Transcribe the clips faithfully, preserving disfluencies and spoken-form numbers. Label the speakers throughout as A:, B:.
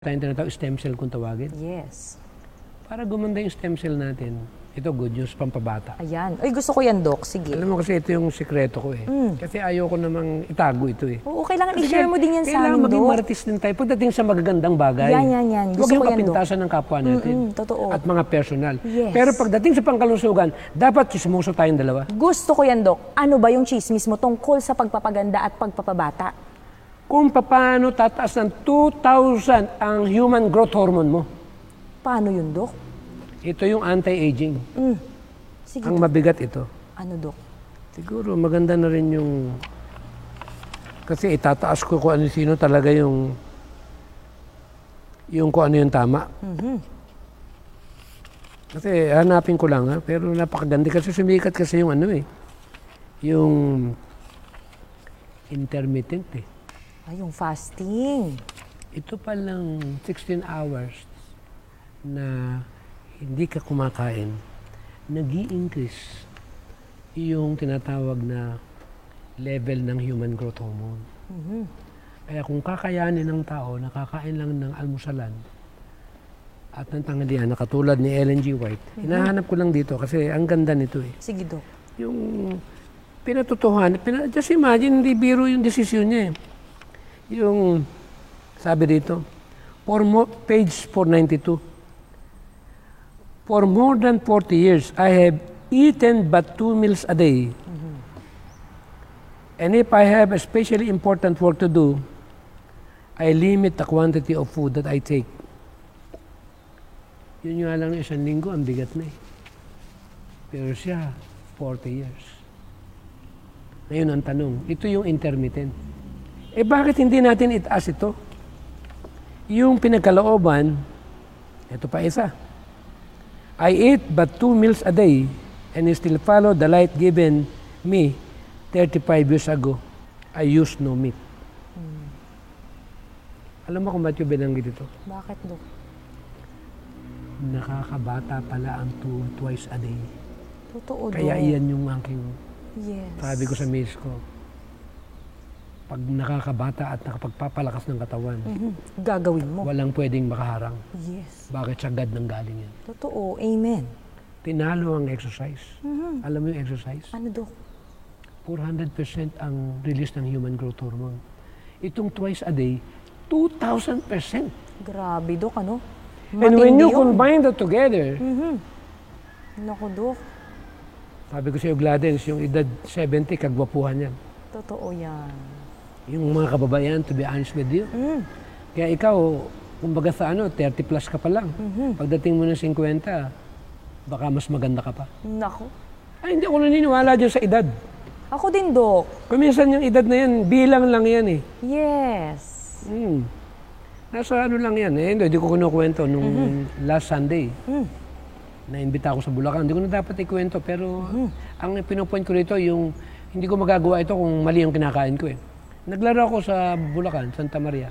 A: Tayong tinatawag stem cell kung tawagin.
B: Yes.
A: Para gumanda yung stem cell natin, ito good news, pampabata.
B: Ayan. Ay, gusto ko yan, Doc. Sige.
A: Alam mo kasi ito yung sikreto ko eh.
B: Mm.
A: Kasi ayoko namang itago ito eh.
B: Oo, kailangan
A: Kasi
B: i-share mo din yan sa
A: kailangan
B: amin,
A: maging
B: Doc.
A: marites din tayo pagdating sa magagandang bagay.
B: Yan, yan, yan. Gusto
A: Huwag yung
B: ko yan, Doc.
A: kapintasan ng kapwa natin.
B: Mm-mm, totoo.
A: At mga personal.
B: Yes.
A: Pero pagdating sa pangkalusugan, dapat chismoso tayong dalawa.
B: Gusto ko yan, Doc. Ano ba yung chismis mo tungkol sa pagpapaganda at pagpapabata?
A: Kung paano tataas ng two thousand ang human growth hormone mo.
B: Paano yun, Doc?
A: Ito yung anti-aging.
B: Mm. Sige,
A: Ang
B: Doc.
A: mabigat ito.
B: Ano, Doc?
A: Siguro maganda na rin yung kasi itataas ko kung ano sino talaga yung yung kung ano yung tama.
B: Mm-hmm.
A: Kasi hanapin ko lang ha, pero napakaganda kasi sumikat kasi yung ano eh, yung intermittent eh.
B: Ay, yung fasting.
A: Ito pa lang sixteen hours na hindi ka kumakain, nag-i-increase yung tinatawag na level ng human growth hormone.
B: Mm-hmm.
A: Kaya kung kakayanin ng tao, nakakain lang ng almusalan at ng tanghalian na katulad ni Ellen G. White, mm-hmm. hinahanap ko lang dito kasi ang ganda nito eh.
B: Sige, Doc.
A: Yung pinatutuhan, pina, just imagine, hindi biro yung desisyon niya eh. Yung sabi dito, for mo, page four ninety-two, for more than forty years, I have eaten but two meals a day. Mm-hmm. And if I have especially important work to do, I limit the quantity of food that I take. Yun nga lang isang linggo, ang bigat na eh. Pero siya, forty years. Ngayon ang tanong, ito yung intermittent. Eh bakit hindi natin itaas ito? Yung pinagkalooban, ito pa isa. I eat but two meals a day and I still follow the light given me thirty-five years ago. I use no meat. Hmm. Alam mo kung ba't yung binanggit ito?
B: Bakit, Doc?
A: Nakakabata pala ang two, twice a day.
B: Totoo, Doc.
A: Kaya iyan yung aking
B: yes.
A: sabi ko sa miss ko. Pag nakakabata at nakapagpapalakas ng katawan,
B: mm-hmm. gagawin mo.
A: Walang pwedeng makaharang.
B: Yes.
A: Bakit sagad ng galing yan?
B: Totoo. Amen.
A: Tinalo ang exercise.
B: Mm-hmm.
A: Alam mo yung exercise?
B: Ano, Doc?
A: four hundred percent ang release ng human growth hormone. Itong twice a day, two thousand percent.
B: Grabe, Doc, ano? Matindi
A: And when you
B: yun.
A: combine that together,
B: mm-hmm. Naku, Doc.
A: sabi ko sa iyo, Gladys, yung edad seventy, kagwapuhan yan.
B: Totoo yan.
A: Yung mga kababayan, to be honest with you.
B: Mm.
A: Kaya ikaw, kumbaga sa ano, thirty plus ka pa lang.
B: Mm-hmm.
A: Pagdating mo ng fifty, baka mas maganda ka pa.
B: Naku.
A: Ay, hindi ako naniniwala dyan sa edad.
B: Ako din, Doc.
A: Kuminsan yung edad na yan, bilang lang yan eh.
B: Yes.
A: Hmm. Nasa ano lang yan eh. Hindi ko kinukwento nung mm-hmm. last Sunday. Mm. Naimbita ako sa Bulacan. Hindi ko na dapat ikwento pero mm-hmm. ang pinupoint ko rito yung hindi ko magagawa ito kung mali yung kinakain ko eh. Naglaro ako sa Bulacan, Santa Maria.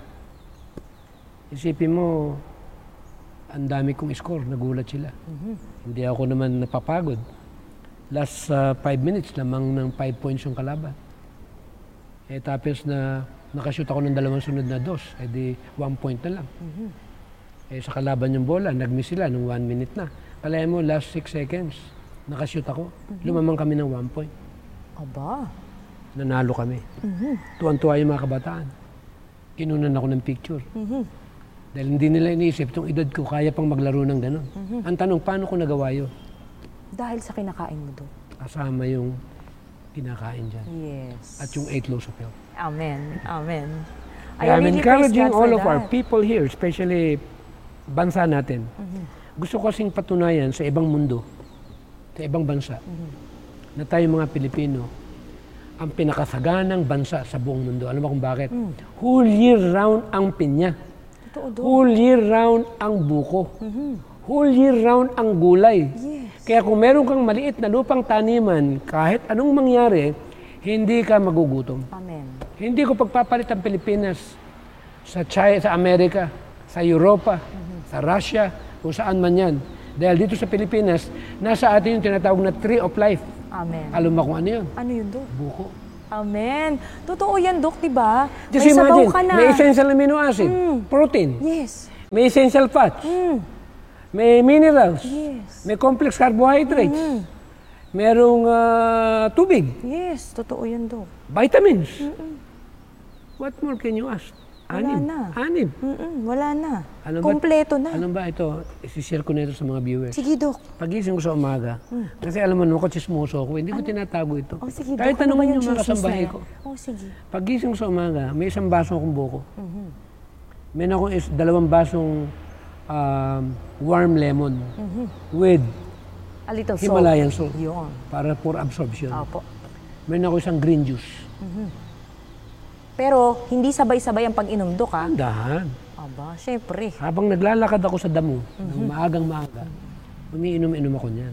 A: Isipin mo, ang dami kong score, nagulat sila. Mm-hmm. Hindi ako naman napapagod. Last uh, five minutes, lamang ng five points yung kalaban. Eh tapos na nakashoot ako ng dalawang sunod na dos, eh di one point na lang. Mm-hmm. Eh sa kalaban yung bola, nag-miss sila nung one minute na. Kalahin mo, last six seconds, nakashoot ako. Mm-hmm. Lumamang kami ng one point.
B: Aba.
A: Nanalo kami.
B: Mm-hmm.
A: Tuwan-tuwa yung mga kabataan. Kinunan ako ng picture. Mm-hmm. Dahil hindi nila iniisip, itong edad ko, kaya pang maglaro ng gano'n. Mm-hmm. Ang tanong, paano ko nagawa yun?
B: Dahil sa kinakain mo, Doc.
A: Kasama yung kinakain dyan.
B: Yes.
A: At yung eight loaves of health.
B: Amen. Amen.
A: I am really encouraging all of that. Our people here, especially bansa natin. Mm-hmm. Gusto ko kasing patunayan sa ibang mundo, sa ibang bansa, mm-hmm. na tayo mga Pilipino, ang pinakasaganang bansa sa buong mundo. Alam mo kung bakit? Mm. Whole year round ang pinya.
B: Totoo, Doc.
A: Whole year round ang buko. Mm-hmm. Whole year round ang gulay.
B: Yes.
A: Kaya kung meron kang maliit na lupang taniman, kahit anong mangyari, hindi ka magugutom.
B: Amen.
A: Hindi ko pagpapalit ang Pilipinas sa China, sa Amerika, sa Europa, mm-hmm. sa Russia, kung saan man yan. Dahil dito sa Pilipinas, nasa atin yung tinatawag na tree of life.
B: Amen.
A: Alam mo kung ano yun?
B: Ano yun, Doc?
A: Buko.
B: Amen. Totoo yan, Doc, di ba?
A: Just
B: may sabaw
A: imagine,
B: ka na.
A: may essential amino acid,
B: Mm.
A: protein.
B: Yes.
A: may essential fats, may minerals,
B: Yes.
A: may complex carbohydrates, merong ah, tubig,
B: Yes, totoo yan, Dok.
A: vitamins. What more can you ask?
B: Wala
A: Anim.
B: na.
A: Anim.
B: Mm-mm, wala na.
A: Ano ba-
B: Kompleto na.
A: Ano ba ito? Isishare ko na ito sa mga viewers.
B: Sige, Dok.
A: Pagising ko sa umaga, kasi alam mo naman ko, chismoso ako, hindi ko tinatago ito.
B: Oh, sige,
A: Kahit
B: Dok. Ano ba
A: tanongin
B: yung
A: yung mga
B: chismis na
A: kasambahay
B: yan?
A: ko.
B: Oh, sige.
A: Pagising ko sa umaga, may isang baso akong buko. Meron akong is, dalawang basong um, warm lemon with
B: A little salt.
A: Himalayan salt
B: Yun.
A: para for absorption.
B: Opo.
A: Meron ako isang green juice.
B: Pero, hindi sabay-sabay ang pag-inom, Dok, ha?
A: Dahan.
B: Aba, syempre.
A: Habang naglalakad ako sa damo, ng maagang maaga, umiinom-inom ako niyan.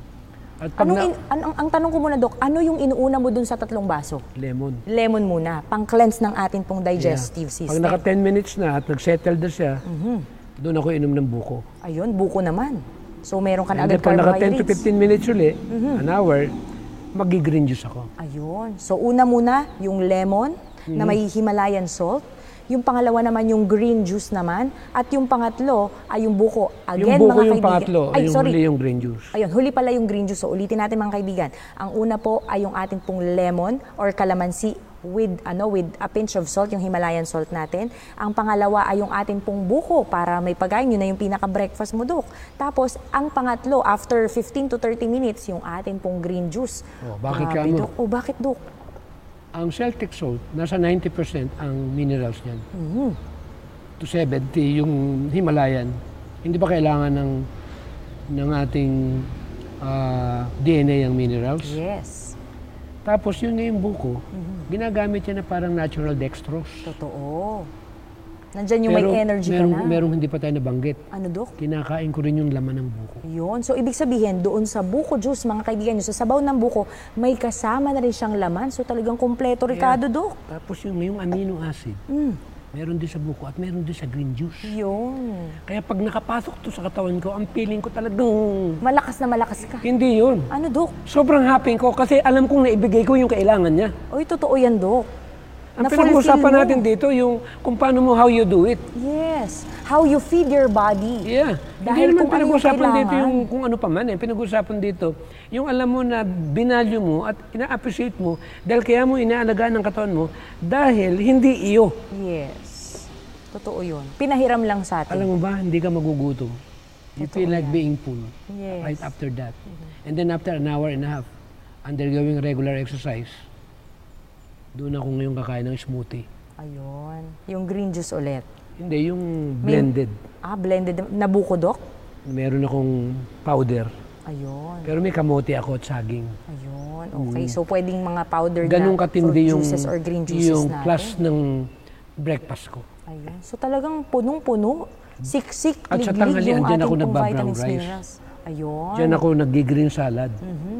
A: At pag
B: Anong
A: na-
B: in- an- ang, ang tanong ko muna, Dok, ano yung inuuna mo dun sa tatlong baso?
A: lemon.
B: Lemon muna, pang-cleanse ng atin pong digestive
A: Pag
B: system.
A: naka ten minutes na at nag-settle na siya, doon ako inom ng buko.
B: Ayun, buko naman. So, meron ka na
A: And then
B: agad
A: pag naka ten to
B: carbohydrates.
A: fifteen minutes uli, an hour, magi-green juice ako.
B: Ayun. So, una muna, yung lemon na
A: Mhm.
B: may Himalayan salt. Yung pangalawa naman, yung green juice naman. At yung pangatlo ay yung buko. Again,
A: Yung buko
B: mga
A: yung
B: kaibigan.
A: pangatlo,
B: Ay,
A: yung
B: sorry.
A: huli yung green juice.
B: Ayun, huli pala yung green juice. So, ulitin natin mga kaibigan. Ang una po ay yung ating pong lemon or calamansi with ano with a pinch of salt, yung Himalayan salt natin. Ang pangalawa ay yung ating pong buko para may pagkain, yun na yung pinaka-breakfast mo, Dok. Tapos, ang pangatlo, after fifteen to thirty minutes, yung ating pong green juice.
A: Oh, bakit ka
B: Grabe,
A: ano?
B: Dok. Oh, bakit, Dok?
A: Ang Celtic salt, nasa ninety percent ang minerals niyan. To seventy yung Himalayan. Hindi ba kailangan ng ng ating ah, D N A ang minerals?
B: Yes.
A: Tapos yun na yung buko, ginagamit niya na parang natural dextrose.
B: Totoo. Nandyan yung may energy
A: merong,
B: ka na.
A: merong hindi pa tayo nabanggit.
B: Ano, Dok?
A: Kinakain ko rin yung laman ng buko.
B: Yun. So, ibig sabihin, doon sa buko juice, mga kaibigan nyo, sa sabaw ng buko, may kasama na rin siyang laman. So, talagang kompleto, Ricardo, Dok.
A: Tapos yung, yung amino acid, meron din sa buko at meron din sa green juice.
B: Yun.
A: Kaya pag nakapasok to sa katawan ko, ang feeling ko talagang
B: Malakas na malakas ka.
A: hindi yun.
B: Ano, Dok?
A: Sobrang happy ko kasi alam kong naibigay ko yung kailangan niya.
B: Oy, totoo yan, Dok.
A: Ang
B: Na-fulfill
A: pinag-uusapan
B: mo.
A: natin dito, yung kung paano mo, how you do it.
B: Yes. How you feed your body.
A: Yeah.
B: Dahil
A: Hindi naman
B: kung ano yung
A: pinag-uusapan dito
B: kailangan.
A: yung kung ano pa man eh. Pinag-uusapan dito, yung alam mo na binalyo mo at ina-appreciate mo dahil kaya mo inaalagaan ng katawan mo dahil hindi iyo.
B: Yes. Totoo yun. Pinahiram lang sa atin.
A: Alam mo ba, hindi ka magugutom. You feel like being full
B: Yes.
A: right after that. And then after an hour and a half, undergoing regular exercise, doon ako ngayon kakain ng smoothie.
B: Ayun. Yung green juice ulit.
A: Hindi, yung blended.
B: Ah, blended. Na buko, Dok?
A: Meron akong powder.
B: Ayun.
A: Pero may kamote ako at saging.
B: Ayun. Okay. So, pwedeng mga powder
A: Ganun
B: na fruit
A: katindi yung,
B: juices or green juices
A: yung
B: natin.
A: plus ng breakfast ko.
B: Ayun. So, talagang punong-puno. Siksik,
A: At sa
B: liglig
A: tanghalian,
B: yung
A: dyan
B: ating
A: ako
B: pong
A: nagba-brown
B: vitamins,
A: rice.
B: minerals. Ayun.
A: Diyan ako nag-green salad.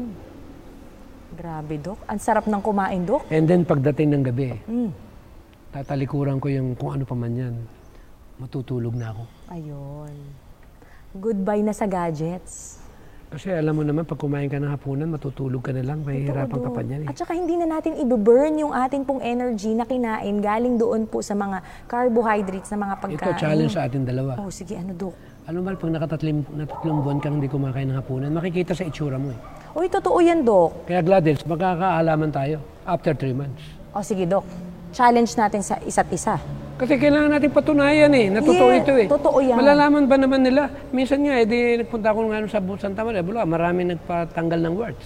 B: Grabe, Dok. Ang sarap ng kumain, Dok.
A: And then pagdating ng gabi,
B: Mm.
A: tatalikuran ko yung kung ano pa man yan. Matutulog na ako.
B: Ayun. Goodbye na sa gadgets.
A: Kasi alam mo naman, pag kumain ka ng hapunan, matutulog ka na lang. Mahihirapan ka pa niyan eh.
B: At saka hindi na natin i-burn yung ating pong energy na kinain galing doon po sa mga carbohydrates na mga pagkain.
A: Ito, challenge sa atin dalawa.
B: Oh, sige, ano, Dok?
A: Alam mo ba, pag nakatatlim, natatlong buwan kang hindi kumakain ng hapunan, makikita sa itsura mo eh.
B: Uy, totoo yan, Dok.
A: Kaya Gladys, magkakaalaman tayo after three months.
B: O, sige, Dok. Challenge natin sa isa't isa.
A: Kasi kailangan natin patunayan eh, na totoo
B: Yeah,
A: ito eh.
B: totoo yan.
A: Malalaman ba naman nila? Minsan nga, edi nagpunta ako nga sa Santa Maria, Bulacan, marami nagpatanggal ng warts.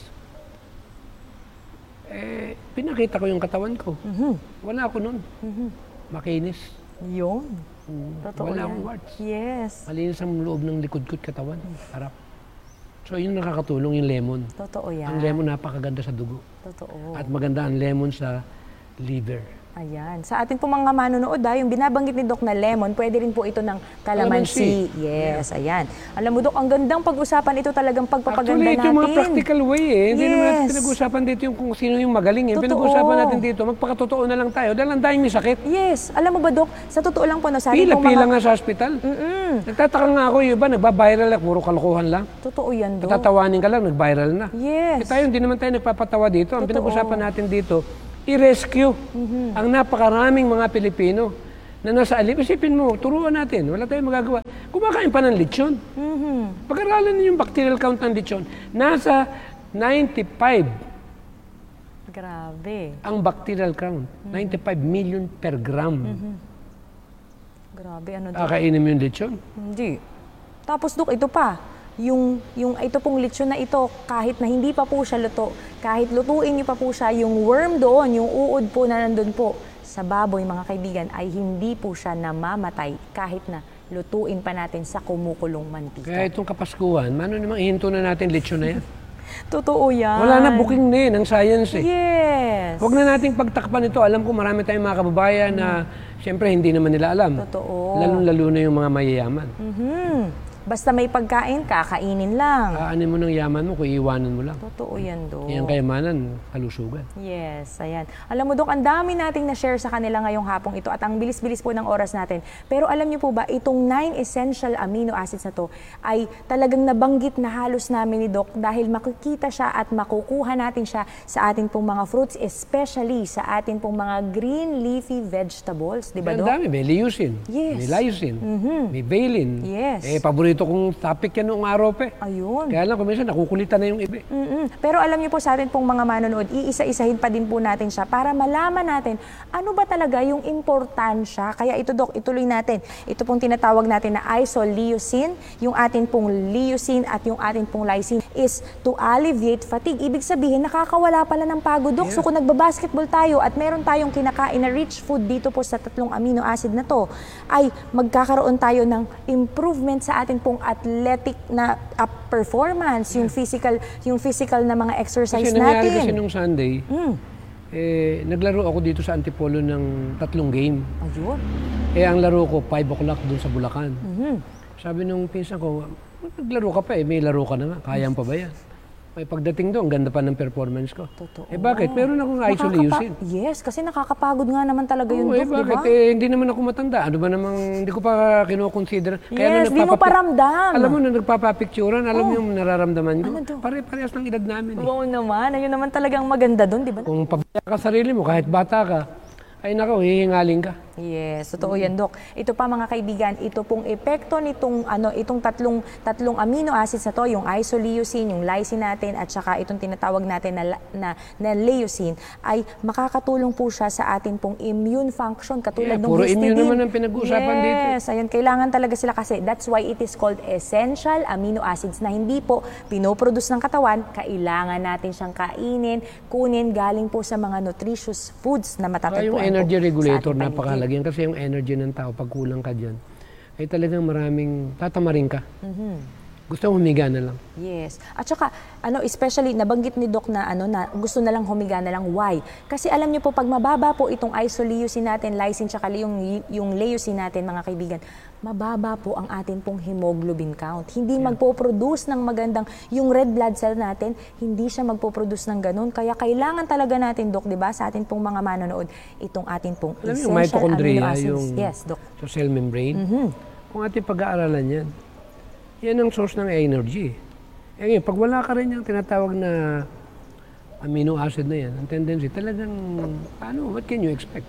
A: Eh, pinakita ko yung katawan ko. Wala ako nun. Makinis.
B: Yun. Totoo
A: Wala
B: yan.
A: akong warts.
B: Yes.
A: Malinis ang loob ng likod ko't katawan. Harap. So, yun nakakatulong yung lemon.
B: Totoo yan.
A: Ang lemon napakaganda sa dugo.
B: Totoo.
A: At maganda ang lemon sa liver.
B: Ayan. Sa atin po mga manonood, ah, yung binabanggit ni Doc na lemon, pwede rin po ito ng calamansi. Yes, ayan. Alam mo, Doc, ang gandang pag-usapan ito talagang pagpapaganda
A: Actually, ito
B: natin.
A: yung mga practical way eh. Hindi naman natin
B: Yes.
A: pinag-usapan dito yung kung sino yung magaling eh.
B: Totoo.
A: Pinag-usapan natin dito, magpakatotoo na lang tayo. Dahil ang daming may sakit.
B: Yes. Alam mo ba, Doc, sa totoo lang po, no, sa atin
A: Pila,
B: pong
A: pila
B: mga...
A: nga sa hospital.
B: Mm-mm.
A: Nagtataka nga ako, yung iba, nagbabiral lang, puro kalokohan lang.
B: Totoo yan, Doc.
A: Tatawanin ka lang, nag-viral na.
B: Yes.
A: Eh tayo, hindi naman tayo nagpapatawa dito. Ang
B: Totoo.
A: pinag-usapan natin dito, i-rescue ang napakaraming mga Pilipino na nasa alim, isipin mo, turuan natin, wala tayong magagawa. Kumakain pa ng lechon.
B: Mhm.
A: Pag-aralan niyo yung bacterial count ng lechon, nasa ninety-five
B: Grabe.
A: ang bacterial count. ninety-five million per gram.
B: Grabe, ano Dok?
A: Kakainin mo yung lechon.
B: Hindi. Tapos Dok, ito pa. Yung, yung ito pong lechon na ito, kahit na hindi pa po siya luto, kahit lutuin niyo pa po siya, yung worm doon, yung uod po na nandun po sa baboy, mga kaibigan, ay hindi po siya namamatay kahit na lutuin pa natin sa kumukulong mantika.
A: Kaya itong Kapaskuhan, mano namang ihinto na natin lechon na yan.
B: Totoo yan.
A: Wala na booking na eh, ng science eh.
B: Yes.
A: Huwag na nating pagtakpan ito. Alam ko marami tayong mga kababayan na siyempre hindi naman nila alam.
B: Totoo.
A: Lalong-lalo na yung mga mayayaman.
B: Mhm. Basta may pagkain, kakainin lang.
A: Aanin mo ng yaman mo kung iiwanan mo lang.
B: Totoo yan, Dok.
A: Yung kayamanan, kalusugan.
B: Yes, ayan. Alam mo, Dok, ang dami nating na-share sa kanila ngayong hapong ito at ang bilis-bilis po ng oras natin. Pero alam niyo po ba, itong nine essential amino acids na to ay talagang nabanggit na halos namin ni Doc dahil makikita siya at makukuha natin siya sa ating pong mga fruits, especially sa ating pong mga green leafy vegetables. Di ba,
A: Ang
B: Doc?
A: dami, may leucine,
B: Yes.
A: may lysine, may valine.
B: Yes.
A: Eh, paborito kong topic yan noong araw pa. eh.
B: Ayun.
A: Kaya lang, kung minsan, nakukulitan na yung iba. eh.
B: Mm-mm. Pero alam niyo po sa atin pong mga manonood, iisa-isahin pa din po natin siya para malaman natin ano ba talaga yung importansya. Kaya ito, Doc, ituloy natin. Ito pong tinatawag natin na isoleucine, yung atin pong leucine at yung atin pong lysine is to alleviate fatigue. Ibig sabihin, nakakawala pala ng pagod, Doc.
A: Yeah.
B: So kung nagbabasketball tayo at meron tayong kinakain na rich food dito po sa tatlong amino acid na to, ay magkakaroon tayo ng improvement sa atin pong athletic na uh, performance, yung physical yung physical na mga exercise
A: Kasi nangyari
B: natin.
A: kasi nung Sunday,
B: Mm.
A: eh, naglaro ako dito sa Antipolo ng tatlong game.
B: Ayun.
A: Eh, ang laro ko, five o'clock dun sa Bulacan.
B: Mhm.
A: Sabi nung pinsan ko, naglaro ka pa eh, may laro ka na nga, kayang pa ba yan? May pagdating doon, ganda pa ng performance ko.
B: Totoo.
A: Eh bakit? Meron akong isoleucine.
B: Nakakapa- Yes, kasi nakakapagod nga naman talaga yun,
A: Oo, eh
B: Doc, di
A: bakit?
B: ba?
A: Eh, hindi naman ako matanda. Ano ba namang, hindi ko pa kinoconsider.
B: Yes, di mo pa ramdam.
A: Alam mo, nung nagpapapicturean, alam mo yung nararamdaman ko.
B: Ano to?
A: Pare-parehas ng edad namin eh.
B: Oo naman, ayun naman talagang maganda doon, di ba?
A: Kung pabaya ka sarili mo, kahit bata ka, ay nako, hihingaling ka.
B: Yes, totoo yan, Doc. Ito pa mga kaibigan, ito pong epekto nitong ano, itong tatlong tatlong amino acids na to, yung isoleucine, yung lysine natin at saka itong tinatawag natin na na, na leucine ay makakatulong po siya sa atin pong immune function katulad
A: Yeah,
B: ng
A: puro
B: histidine.
A: immune naman ang pinag-uusapan
B: yes,
A: dito.
B: Yes, ayun, kailangan talaga sila kasi that's why it is called essential amino acids na hindi po pinoproduce ng katawan, kailangan natin siyang kainin, kunin galing po sa mga nutritious foods na
A: Kaya yung
B: matatagpuan
A: energy
B: po sa
A: regulator,
B: ating paligid.
A: napakalagyan. Kasi yung energy ng tao, pag kulang ka dyan, ay talagang maraming tatamarin ka.
B: Mhm.
A: Gusto mo humiga na lang.
B: Yes. At saka, ano, especially, nabanggit ni Doc na, ano, na gusto na lang humiga na lang. Why? Kasi alam niyo po, pag mababa po itong isoleucine natin, lysine, tsaka yung, yung leucine natin, mga kaibigan, mababa po ang atin pong hemoglobin count. Hindi magpo-produce ng magandang, yung red blood cell natin, hindi siya magpo-produce ng ganun. Kaya kailangan talaga natin, Doc, di ba, sa atin pong mga manonood, itong atin pong
A: Alam mo yung
B: essential amino
A: mitochondria,
B: acids.
A: yung
B: Yes, Doc.
A: sa cell membrane,
B: Mhm.
A: kung ating pag-aaralan yan, yan ang source ng energy. Eh ngayon, pag wala ka rin yung tinatawag na amino acid na yan, ang tendency, talagang, ano, what can you expect?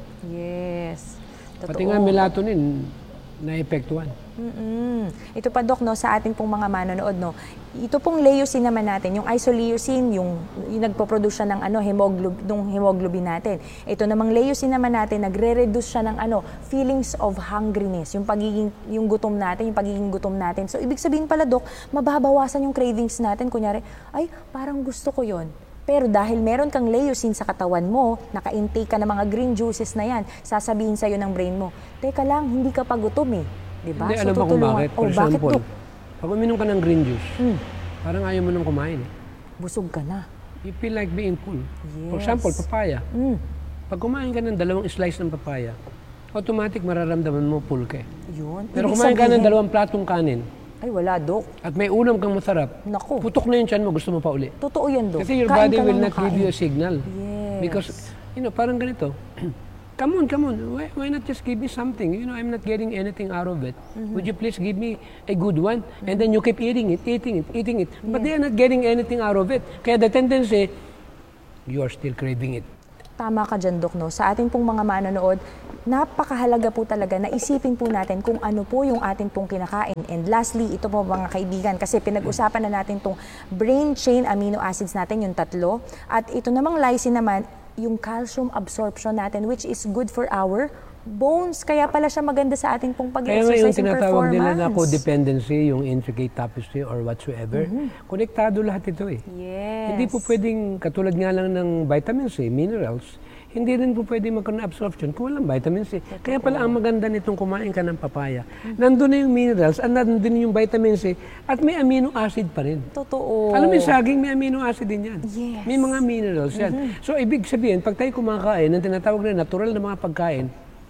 B: Yes. Totoo.
A: Pati nga melatonin, na-epektuhan.
B: Mm-mm. Ito pa, Doc, no, sa ating pong mga manonood, no, ito pong leucine naman natin, yung isoleucine, yung, yung nagpo-produce siya ng ano, hemoglobin, ng hemoglobin natin. Ito namang leucine naman natin, nagre-reduce siya ng ano, feelings of hungriness, yung pagiging, yung gutom natin, yung pagiging gutom natin. So, ibig sabihin pala, Doc, mababawasan yung cravings natin. Kunyari, ay, parang gusto ko yon. Pero dahil meron kang leucine sa katawan mo, naka-intake ka ng mga green juices na yan, sasabihin sa'yo ng brain mo, teka lang, hindi ka pa gutom eh. Diba?
A: Hindi, alam ba kung bakit? For
B: Oh, bakit,
A: example,
B: Doc?
A: pag uminom ka ng green juice,
B: Mm.
A: parang ayaw mo nang kumain. Eh.
B: Busog ka na.
A: You feel like being full. For
B: Yes.
A: example, papaya.
B: Mm.
A: Pag kumain ka ng dalawang slice ng papaya, automatic mararamdaman mo full ka. eh.
B: Yun.
A: Pero
B: Ibig
A: kumain ka ng
B: sabihin-
A: dalawang platong kanin,
B: Ay, wala, Doc.
A: at may ulam kang masarap,
B: Naku.
A: putok na yung tiyan mo, gusto mo pa uli.
B: Totoo yan, Doc.
A: Kasi your
B: Kain
A: body
B: ka
A: will
B: lang
A: not
B: ng
A: give you a
B: kain.
A: signal.
B: Yes.
A: Because, you know, parang ganito, come on, come on, why, why not just give me something? You know, I'm not getting anything out of it.
B: Mm-hmm.
A: Would you please give me a good one? And then you keep eating it, eating it, eating it. But they are not getting anything out of it. Kaya the tendency, you are still craving it.
B: Tama ka dyan, Dok, no? Sa ating pong mga manonood, napakahalaga po talaga na isipin po natin kung ano po yung ating pong kinakain. And lastly, ito po mga kaibigan, kasi pinag-usapan na natin itong brain chain amino acids natin, yung tatlo. At ito namang lysine naman, yung calcium absorption natin, which is good for our bones. Kaya pala siya maganda sa ating pong
A: Kaya nga yung
B: pag-exercise and
A: tinatawag nila na
B: performance.
A: codependency, yung intricate tapestry or whatsoever, konektado lahat ito eh.
B: Yes.
A: Hindi po pwedeng, katulad nga lang ng vitamins C, minerals, hindi rin po pwedeng magkaroon ng absorption kung walang vitamin C. Kaya pala ang maganda nitong kumain ka ng papaya. Nandun na yung minerals, at nandun yung vitamin C, at may amino acid pa rin.
B: Totoo.
A: Alam mo yung saging, may amino acid din yan.
B: Yes.
A: May mga minerals yan. So, ibig sabihin, pag tayo kumakain ng tinatawag na natural na mga pagkain,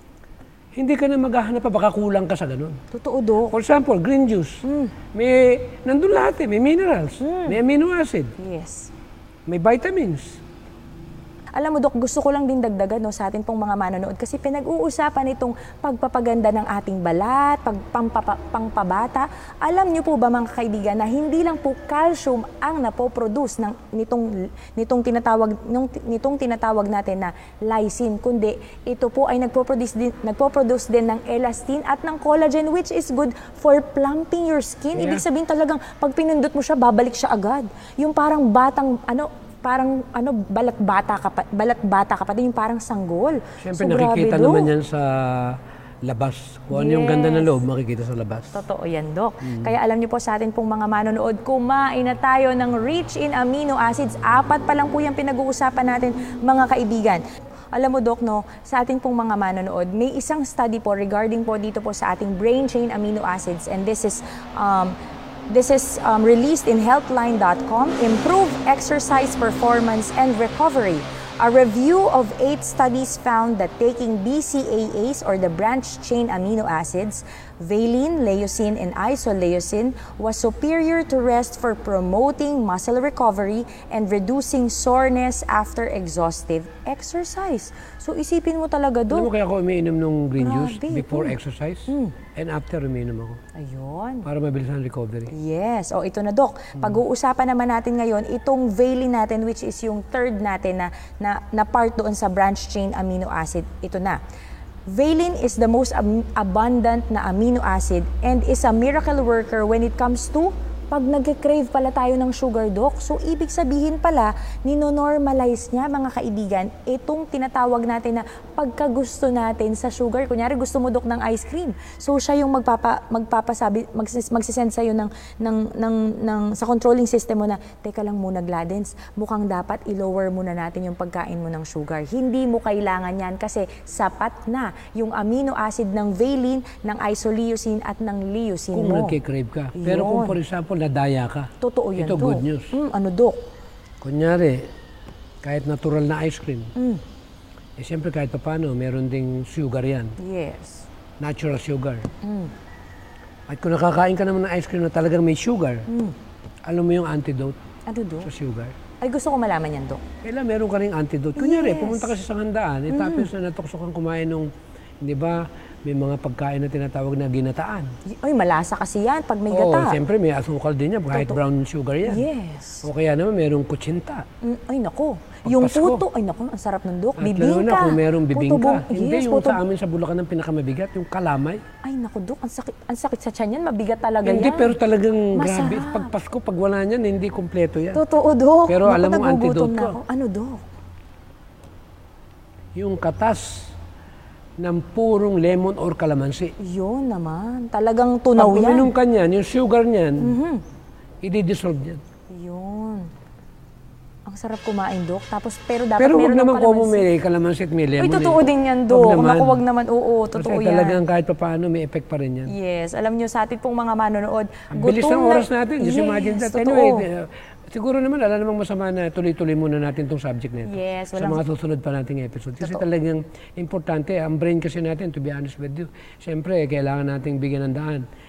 A: hindi ka na maghahanap pa, baka kulang ka sa ganun.
B: Totoo, Dok.
A: For example, green juice. May, nandun lahat eh, may minerals, may amino acid,
B: Yes.
A: may vitamins.
B: Alam mo, Dok, gusto ko lang din dagdagan no, sa atin pong mga manonood kasi pinag-uusapan itong pagpapaganda ng ating balat, pag, pampapa, pangpabata. Alam niyo po ba mga kaibigan na hindi lang po calcium ang napoproduce ng, nitong, nitong, tinatawag, nung, nitong tinatawag natin na lysine, kundi ito po ay nagpo-produce din, nagpo-produce din ng elastin at ng collagen, which is good for plumping your skin.
A: Yeah.
B: Ibig sabihin talagang pag pinindot mo siya, babalik siya agad. Yung parang batang, ano, parang ano balat bata ka pa, balat bata ka pa din, yung parang sanggol.
A: Siyempre
B: So,
A: nakikita
B: grabe,
A: naman
B: Dok.
A: yan sa labas. Kung ano yung ganda ng loob, makikita sa labas.
B: Totoo yan, Dok. Kaya alam niyo po sa atin pong mga manonood, kumain na tayo ng rich in amino acids. Apat pa lang po yung pinag-uusapan natin, mga kaibigan. Alam mo, Dok, no, sa ating pong mga manonood, may isang study po regarding po dito po sa ating brain chain amino acids, and this is um, This is um, released in healthline dot com, Improve Exercise Performance and Recovery. A review of eight studies found that taking B C A As, or the branched chain amino acids, valine, leucine, and isoleucine, was superior to rest for promoting muscle recovery and reducing soreness after exhaustive exercise. So isipin mo talaga,
A: Alam mo
B: Dok.
A: kaya ako umiinom ng green juice
B: Grabe,
A: before
B: mm.
A: exercise and after umiinom ako
B: Ayun.
A: para mabilis ang recovery.
B: Yes. O ito na, Dok. Pag-uusapan naman natin ngayon itong valine natin, which is yung third natin na, na, na part doon sa branched chain amino acid. Ito na. Valine is the most ab- abundant na amino acid and is a miracle worker when it comes to pag nag-crave pala tayo ng sugar, Dok. So, ibig sabihin pala, nino-normalize niya, mga kaibigan, itong tinatawag natin na pagkagusto natin sa sugar. Kunyari, gusto mo, Dok, ng ice cream. So, siya yung magpapa, magpapasabi, magsis, magsisend sa'yo ng, ng, ng, ng, sa controlling system mo na, teka lang muna, Gladens, mukhang dapat i-lower muna natin yung pagkain mo ng sugar. Hindi mo kailangan yan kasi sapat na yung amino acid ng valine, ng isoleucine at ng leucine
A: Kung
B: mo.
A: nagkikrave ka. Pero kung
B: Yun.
A: for example, nadaya ka.
B: Totoo yan,
A: Ito,
B: Dok.
A: good news.
B: Mm, ano, Dok?
A: Kunyari, kahit natural na ice cream,
B: Mm.
A: eh siyempre kahit pa paano, meron ding sugar yan.
B: Yes.
A: Natural sugar.
B: Mm.
A: At kung nakakain ka naman ng ice cream na talagang may sugar,
B: Mm.
A: alam mo yung antidote
B: Ano, Dok?
A: sa sugar?
B: Ay, gusto ko malaman yan, Dok.
A: Kailan meron ka ring antidote. Kunyari,
B: Yes.
A: pumunta ka sa handaan, eh, tapos na natokso kang kumain nung, di ba, may mga pagkain na tinatawag na ginataan.
B: Ay, malasa kasi yan pag may
A: Oo,
B: gata.
A: siyempre may asukal din yan, kahit
B: Totoo.
A: brown sugar yan.
B: Yes.
A: O kaya naman merong kutsinta.
B: Mm, ay, nako. Yung
A: Pasko.
B: puto, ay, nako, ang sarap ng, Dok.
A: At lalo
B: Bibingka.
A: na kung merong
B: Puto
A: bibingka.
B: bong-
A: Hindi
B: yes,
A: yung
B: puto-
A: sa amin sa Bulacan ng pinakamabigat, yung kalamay.
B: Ay, nako, Dok. Ang sakit, ang sakit sa tiyan yan. Mabigat talaga
A: Hindi,
B: yan.
A: pero talagang
B: Masarap.
A: grabe. Pag Pasko, pag wala niyan, hindi kompleto yan.
B: Totoo, Dok.
A: Pero
B: Naku,
A: alam mo,
B: nagugutom
A: antidote
B: na
A: ko.
B: ako. Ano, Dok?
A: Yung katas ng purong lemon or calamansi.
B: Yun naman. Talagang
A: Pag
B: tunaw yan.
A: uminom ka niyan, yung sugar niyan,
B: Mhm.
A: i-dissolve niyan.
B: Yun. Ang sarap kumain, Dok. Tapos, pero dapat
A: Pero wag
B: meron ng
A: naman ko
B: kalamansi.
A: may calamansi at may lemon.
B: Ay, totoo
A: eh.
B: din yan,
A: Wag
B: Dok.
A: naman.
B: Naku, wag naman. Oo, totoo
A: Kasi
B: yan.
A: talagang kahit pa paano, may effect pa rin yan.
B: Yes. Alam nyo, sa atin pong mga manonood,
A: Ang bilis ng
B: gutom na-
A: oras natin. Just
B: yes,
A: imagine that.
B: totoo.
A: Anyway, uh, siguro naman, alam namang masama na tuloy-tuloy muna natin itong subject na ito.
B: Yes,
A: Sa
B: walang-
A: mga susunod pa nating episode. Kasi
B: Totoo.
A: talagang importante, ang brain kasi natin, to be honest with you, siyempre, kailangan nating bigyan ng daan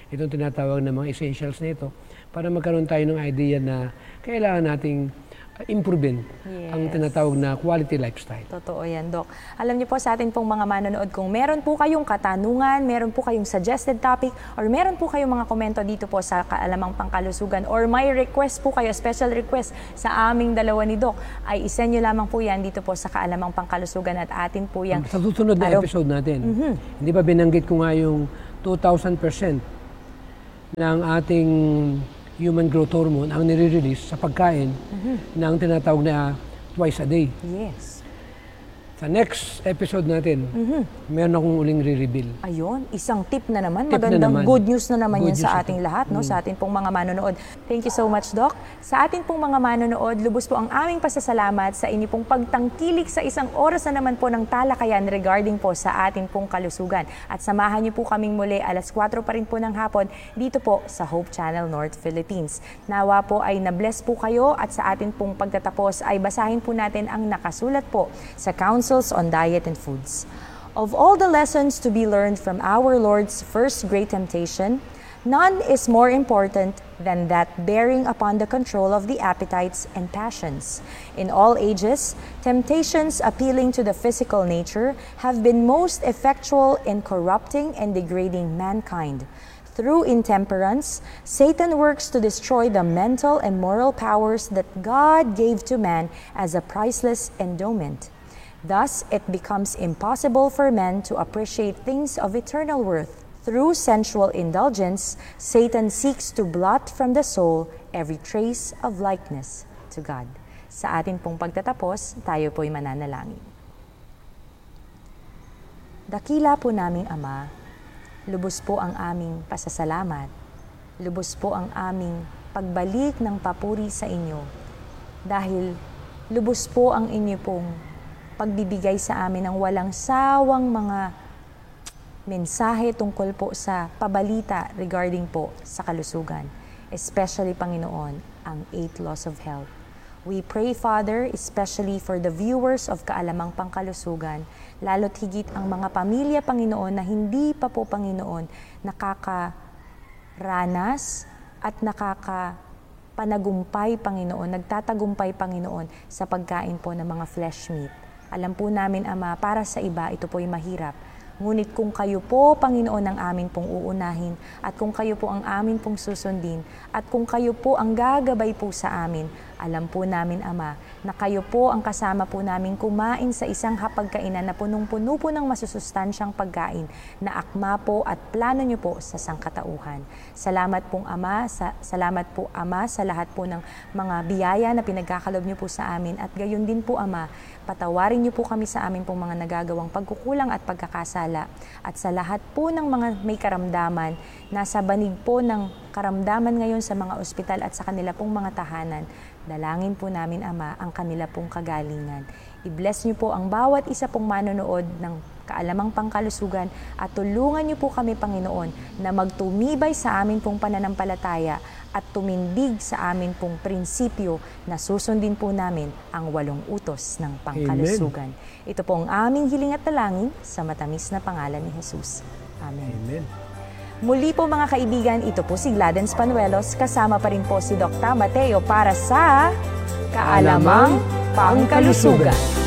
A: itong tinatawag na mga essentials nito para magkaroon tayo ng idea na kailangan nating improvein
B: Yes.
A: ang tinatawag na quality lifestyle.
B: Totoo yan, Doc. Alam niyo po sa atin pong mga manonood, kung meron po kayong katanungan, meron po kayong suggested topic, or meron po kayong mga komento dito po sa Kaalamang Pangkalusugan, or may request po kayo, special request sa aming dalawa ni Doc, ay isend nyo lamang po yan dito po sa Kaalamang Pangkalusugan at atin po yung...
A: Sa susunod na
B: Aro-
A: episode natin,
B: Mhm.
A: hindi ba binanggit ko nga yung two thousand percent ng ating human growth hormone ang nire-release sa pagkain ng tinatawag na twice a day.
B: Yes.
A: Sa next episode natin, meron akong uling re-reveal.
B: Ayun, isang tip na naman.
A: Tip na
B: Magandang
A: naman.
B: good news na naman
A: Good
B: yan sa
A: news
B: ating
A: ito.
B: lahat, no? Sa ating pong mga manonood. Thank you so much, Doc. Sa ating pong mga manonood, lubos po ang aming pasasalamat sa inyo pong pagtangkilik sa isang oras na naman po ng talakayan regarding po sa ating pong kalusugan. At samahan niyo po kaming muli alas kwatro pa rin po ng hapon dito po sa Hope Channel North Philippines. Nawa po ay na-bless po kayo at sa ating pong pagtatapos ay basahin po natin ang nakasulat po sa Counsels on Diet and Foods. Of all the lessons to be learned from our Lord's first great temptation, none is more important than that bearing upon the control of the appetites and passions. In all ages, temptations appealing to the physical nature have been most effectual in corrupting and degrading mankind. Through intemperance, Satan works to destroy the mental and moral powers that God gave to man as a priceless endowment. Thus, it becomes impossible for men to appreciate things of eternal worth. Through sensual indulgence, Satan seeks to blot from the soul every trace of likeness to God. Sa atin pong pagtatapos, tayo po'y mananalangin. Dakila po naming Ama, lubos po ang aming pasasalamat, lubos po ang aming pagbalik ng papuri sa inyo, dahil lubos po ang inyo pong pagbibigay sa amin ng walang sawang mga mensahe tungkol po sa pabalita regarding po sa kalusugan. Especially, Panginoon, ang eight laws of health. We pray, Father, especially for the viewers of Kaalamang Pangkalusugan, lalo't higit ang mga pamilya, Panginoon, na hindi pa po, Panginoon, nakakaranas at nakakapanagumpay, Panginoon, nagtatagumpay, Panginoon, sa pagkain po ng mga flesh meat. Alam po namin, Ama, para sa iba, ito po'y mahirap. Ngunit kung kayo po, Panginoon, ang amin pong uunahin, at kung kayo po ang amin pong susundin, at kung kayo po ang gagabay po sa amin, alam po namin, Ama, na kayo po ang kasama po namin kumain sa isang hapagkainan na punong-puno po ng masusustansyang pagkain na akma po at plano niyo po sa sangkatauhan. Salamat pong Ama, sa, salamat po Ama sa lahat po ng mga biyaya na pinagkakalob niyo po sa amin at gayon din po Ama, patawarin niyo po kami sa amin pong mga nagagawang pagkukulang at pagkakasala at sa lahat po ng mga may karamdaman, nasa banig po ng karamdaman ngayon sa mga ospital at sa kanila pong mga tahanan. Dalangin po namin, Ama, ang kanila pong kagalingan. I-bless niyo po ang bawat isa pong manonood ng Kaalamang Pangkalusugan at tulungan niyo po kami, Panginoon, na magtumibay sa amin pong pananampalataya at tumindig sa amin pong prinsipyo na susundin po namin ang walong utos ng pangkalusugan. Amen. Ito po ang aming hiling at dalangin sa matamis na pangalan ni Jesus. Amen.
A: Amen.
B: Muli po mga kaibigan, ito po si Gladens Panuelos, kasama pa rin po si Doctor Mateo para sa Kaalamang Pangkalusugan.